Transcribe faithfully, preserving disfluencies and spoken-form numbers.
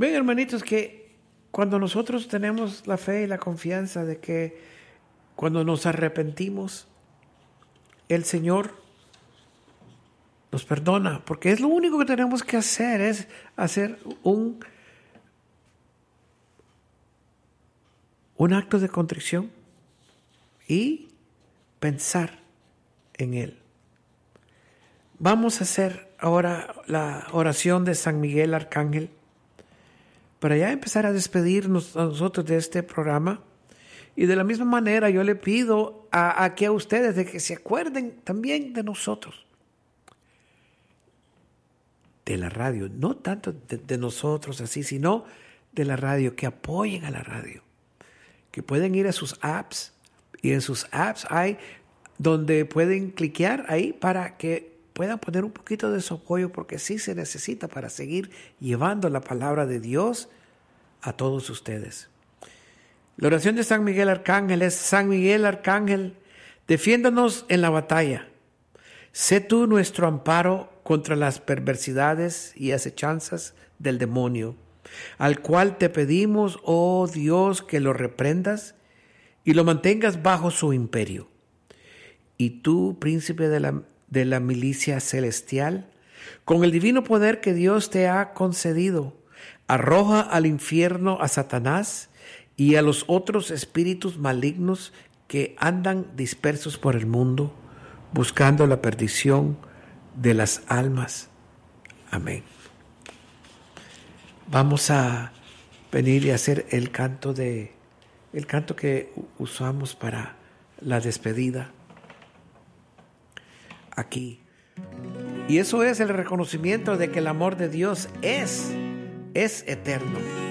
Ven, hermanitos, que cuando nosotros tenemos la fe y la confianza de que cuando nos arrepentimos, el Señor nos perdona, porque es lo único que tenemos que hacer, es hacer un, un acto de contrición y pensar en Él. Vamos a hacer ahora la oración de San Miguel Arcángel para ya empezar a despedirnos a nosotros de este programa. Y de la misma manera yo le pido a, a que a ustedes de que se acuerden también de nosotros, de la radio, no tanto de, de nosotros así, sino de la radio, que apoyen a la radio, que pueden ir a sus apps, y en sus apps hay donde pueden cliquear ahí para que puedan poner un poquito de su apoyo, porque sí se necesita para seguir llevando la palabra de Dios a todos ustedes. La oración de San Miguel Arcángel es: San Miguel Arcángel, defiéndonos en la batalla. Sé tú nuestro amparo contra las perversidades y acechanzas del demonio, al cual te pedimos, oh Dios, que lo reprendas y lo mantengas bajo su imperio. Y tú, príncipe de la, de la milicia celestial, con el divino poder que Dios te ha concedido, arroja al infierno a Satanás y a los otros espíritus malignos que andan dispersos por el mundo, buscando la perdición de las almas. Amén. Vamos a venir y hacer el canto de el canto que usamos para la despedida aquí. Y eso es el reconocimiento de que el amor de Dios es es eterno.